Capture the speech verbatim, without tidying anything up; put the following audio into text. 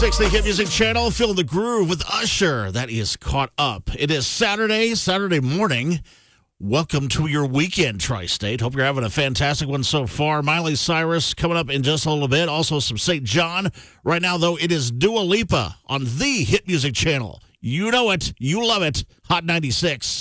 The Hit Music Channel, Feel the Groove with Usher. That is Caught Up. It is Saturday, Saturday morning. Welcome to your weekend, Tri-State. Hope you're having a fantastic one so far. Miley Cyrus coming up in just a little bit. Also some Saint John. Right now, though, it is Dua Lipa on the Hit Music Channel. You know it. You love it. Hot ninety-six.